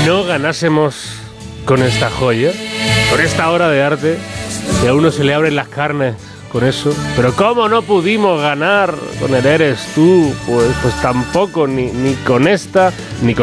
no ganásemos con esta joya, con esta obra de arte, que a uno se le abren las carnes con eso. Pero ¿cómo no pudimos ganar con el Eres Tú? Pues tampoco, ni con esta, ni con